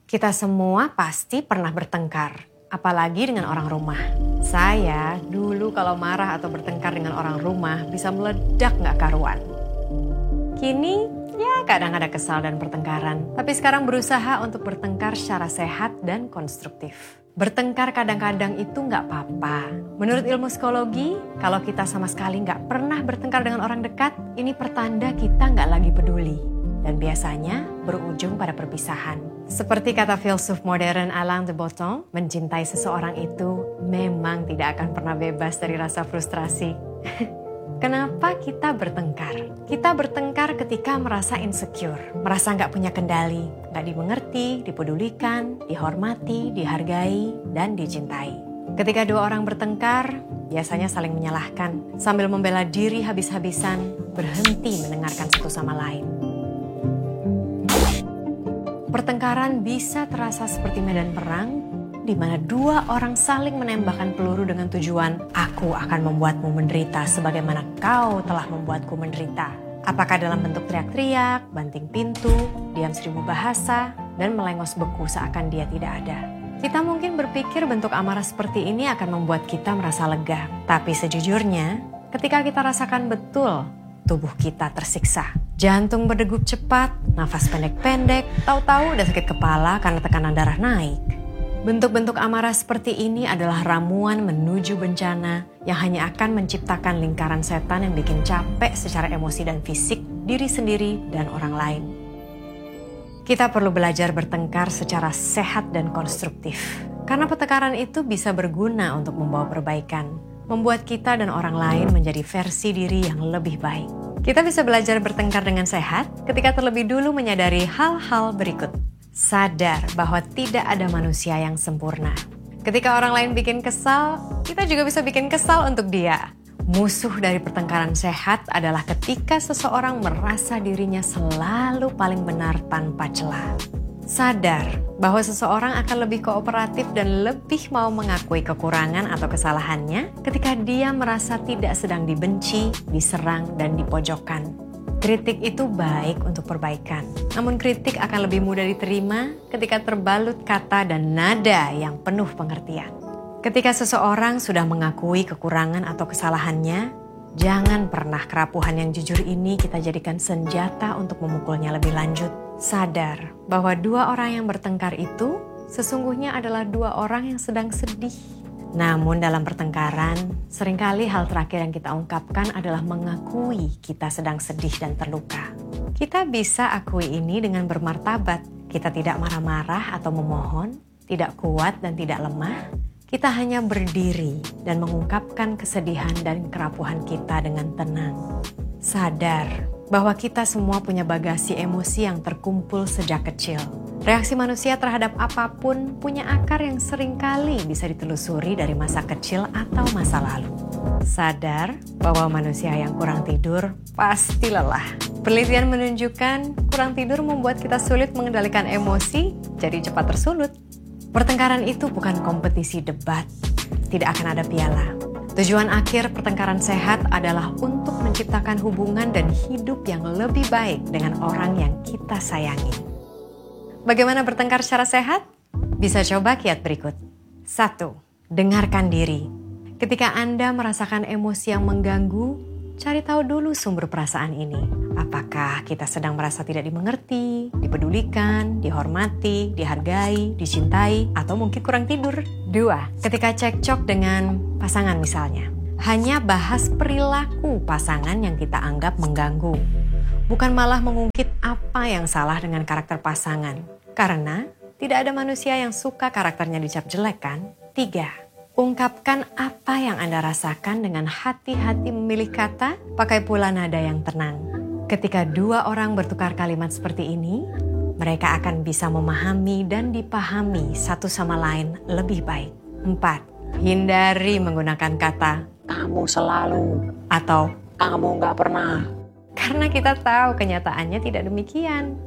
Kita semua pasti pernah bertengkar, apalagi dengan orang rumah. Saya dulu kalau marah atau bertengkar dengan orang rumah bisa meledak gak karuan. Kini ya kadang ada kesal dan pertengkaran, tapi sekarang berusaha untuk bertengkar secara sehat dan konstruktif. Bertengkar kadang-kadang itu gak apa-apa. Menurut ilmu psikologi, kalau kita sama sekali gak pernah bertengkar dengan orang dekat, ini pertanda kita gak lagi peduli. Dan biasanya berujung pada perpisahan. Seperti kata filsuf modern Alain de Botton, mencintai seseorang itu memang tidak akan pernah bebas dari rasa frustrasi. Kenapa kita bertengkar? Kita bertengkar ketika merasa insecure, merasa nggak punya kendali, nggak dimengerti, dipedulikan, dihormati, dihargai, dan dicintai. Ketika dua orang bertengkar, biasanya saling menyalahkan, sambil membela diri habis-habisan, berhenti mendengarkan satu sama lain. Pertengkaran bisa terasa seperti medan perang, di mana dua orang saling menembakkan peluru dengan tujuan, aku akan membuatmu menderita sebagaimana kau telah membuatku menderita. Apakah dalam bentuk teriak-teriak, banting pintu, diam seribu bahasa, dan melengos beku seakan dia tidak ada. Kita mungkin berpikir bentuk amarah seperti ini akan membuat kita merasa lega. Tapi sejujurnya, ketika kita rasakan betul, tubuh kita tersiksa. Jantung berdegup cepat, nafas pendek-pendek, tahu-tahu udah sakit kepala karena tekanan darah naik. Bentuk-bentuk amarah seperti ini adalah ramuan menuju bencana yang hanya akan menciptakan lingkaran setan yang bikin capek secara emosi dan fisik, diri sendiri dan orang lain. Kita perlu belajar bertengkar secara sehat dan konstruktif. Karena pertengkaran itu bisa berguna untuk membawa perbaikan, membuat kita dan orang lain menjadi versi diri yang lebih baik. Kita bisa belajar bertengkar dengan sehat ketika terlebih dulu menyadari hal-hal berikut. Sadar bahwa tidak ada manusia yang sempurna. Ketika orang lain bikin kesal, kita juga bisa bikin kesal untuk dia. Musuh dari pertengkaran sehat adalah ketika seseorang merasa dirinya selalu paling benar tanpa celah. Sadar bahwa seseorang akan lebih kooperatif dan lebih mau mengakui kekurangan atau kesalahannya ketika dia merasa tidak sedang dibenci, diserang, dan dipojokkan. Kritik itu baik untuk perbaikan, namun kritik akan lebih mudah diterima ketika terbalut kata dan nada yang penuh pengertian. Ketika seseorang sudah mengakui kekurangan atau kesalahannya, jangan pernah kerapuhan yang jujur ini kita jadikan senjata untuk memukulnya lebih lanjut. Sadar bahwa dua orang yang bertengkar itu sesungguhnya adalah dua orang yang sedang sedih. Namun dalam pertengkaran, seringkali hal terakhir yang kita ungkapkan adalah mengakui kita sedang sedih dan terluka. Kita bisa akui ini dengan bermartabat. Kita tidak marah-marah atau memohon, tidak kuat dan tidak lemah. Kita hanya berdiri dan mengungkapkan kesedihan dan kerapuhan kita dengan tenang. Sadar bahwa kita semua punya bagasi emosi yang terkumpul sejak kecil. Reaksi manusia terhadap apapun punya akar yang seringkali bisa ditelusuri dari masa kecil atau masa lalu. Sadar bahwa manusia yang kurang tidur pasti lelah. Penelitian menunjukkan kurang tidur membuat kita sulit mengendalikan emosi, jadi cepat tersulut. Pertengkaran itu bukan kompetisi debat, tidak akan ada piala. Tujuan akhir pertengkaran sehat adalah untuk menciptakan hubungan dan hidup yang lebih baik dengan orang yang kita sayangi. Bagaimana bertengkar secara sehat? Bisa coba kiat berikut. 1. Dengarkan diri. Ketika Anda merasakan emosi yang mengganggu, cari tahu dulu sumber perasaan ini. Apakah kita sedang merasa tidak dimengerti, dipedulikan, dihormati, dihargai, dicintai, atau mungkin kurang tidur? 2. Ketika cekcok dengan pasangan misalnya, hanya bahas perilaku pasangan yang kita anggap mengganggu. Bukan malah mengungkit apa yang salah dengan karakter pasangan. Karena tidak ada manusia yang suka karakternya dicap jelek kan? 3. Ungkapkan apa yang Anda rasakan dengan hati-hati memilih kata, pakai pula nada yang tenang. Ketika dua orang bertukar kalimat seperti ini, mereka akan bisa memahami dan dipahami satu sama lain lebih baik. 4. Hindari menggunakan kata, kamu selalu, atau kamu gak pernah. Karena kita tahu kenyataannya tidak demikian.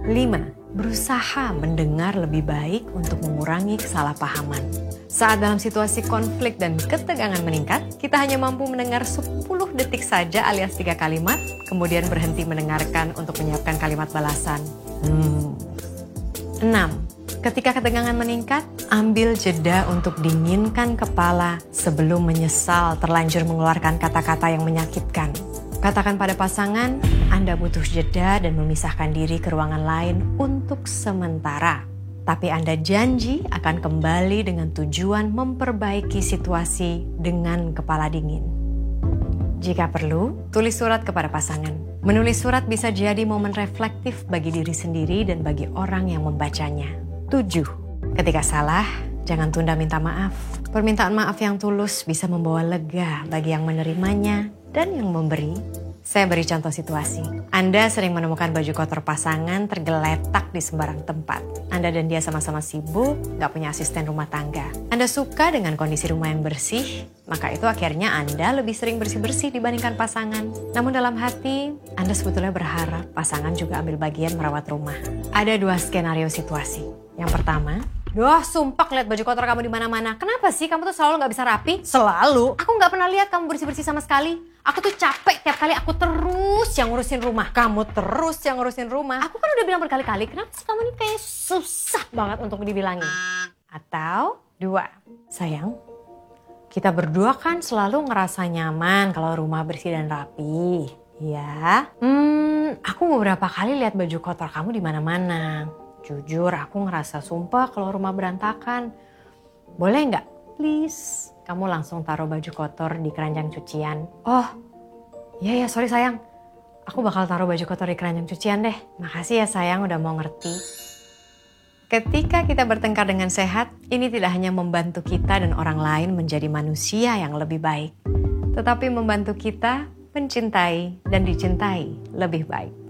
5. Berusaha mendengar lebih baik untuk mengurangi kesalahpahaman. Saat dalam situasi konflik dan ketegangan meningkat, kita hanya mampu mendengar 10 detik saja alias 3 kalimat, kemudian berhenti mendengarkan untuk menyiapkan kalimat balasan. 6. Ketika ketegangan meningkat, ambil jeda untuk dinginkan kepala sebelum menyesal terlanjur mengeluarkan kata-kata yang menyakitkan. Katakan pada pasangan, Anda butuh jeda dan memisahkan diri ke ruangan lain untuk sementara. Tapi Anda janji akan kembali dengan tujuan memperbaiki situasi dengan kepala dingin. Jika perlu, tulis surat kepada pasangan. Menulis surat bisa jadi momen reflektif bagi diri sendiri dan bagi orang yang membacanya. 7. Ketika salah, jangan tunda minta maaf. Permintaan maaf yang tulus bisa membawa lega bagi yang menerimanya dan yang memberi. Saya beri contoh situasi. Anda sering menemukan baju kotor pasangan tergeletak di sembarang tempat. Anda dan dia sama-sama sibuk, gak punya asisten rumah tangga. Anda suka dengan kondisi rumah yang bersih, maka itu akhirnya Anda lebih sering bersih-bersih dibandingkan pasangan. Namun dalam hati, Anda sebetulnya berharap pasangan juga ambil bagian merawat rumah. Ada 2 skenario situasi. Yang pertama, "Duh, sumpah lihat baju kotor kamu di mana-mana. Kenapa sih kamu tuh selalu gak bisa rapi?" "Selalu? Aku gak pernah lihat kamu bersih-bersih sama sekali. Aku tuh capek tiap kali aku terus yang ngurusin rumah." "Kamu terus yang ngurusin rumah? Aku kan udah bilang berkali-kali, kenapa sih kamu ini kayak susah banget untuk dibilangin?" Atau 2, "Sayang, kita berdua kan selalu ngerasa nyaman kalau rumah bersih dan rapi. Ya, aku beberapa kali lihat baju kotor kamu di mana-mana. Jujur aku ngerasa sumpah kalau rumah berantakan. Boleh nggak? Please, kamu langsung taruh baju kotor di keranjang cucian." "Oh, iya ya, sorry sayang. Aku bakal taruh baju kotor di keranjang cucian deh. Makasih ya sayang udah mau ngerti." Ketika kita bertengkar dengan sehat, ini tidak hanya membantu kita dan orang lain menjadi manusia yang lebih baik, tetapi membantu kita mencintai dan dicintai lebih baik.